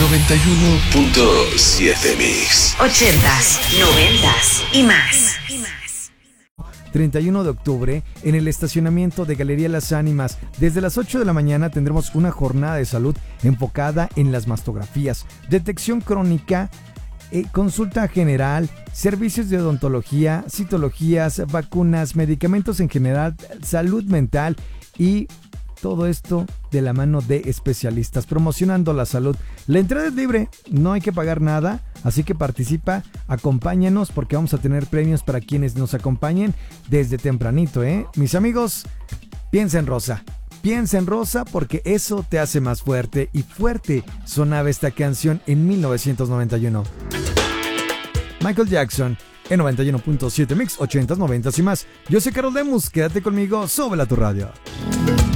91.7 Mix. 80s, 90s y más. 31 de octubre, en el estacionamiento de Galería Las Ánimas, desde las 8 de la mañana tendremos una jornada de salud enfocada en las mastografías, detección crónica, consulta general, servicios de odontología, citologías, vacunas, medicamentos en general, salud mental y todo esto de la mano de especialistas promocionando la salud. La entrada es libre, no hay que pagar nada, así que participa, acompáñanos porque vamos a tener premios para quienes nos acompañen desde tempranito, ¿eh? Mis amigos, piensa en rosa. Piensa en rosa porque eso te hace más fuerte, y fuerte sonaba esta canción en 1991. Michael Jackson en 91.7 Mix, 80s, 90s y más. Yo soy Carol Lemus, quédate conmigo, súbela a tu radio.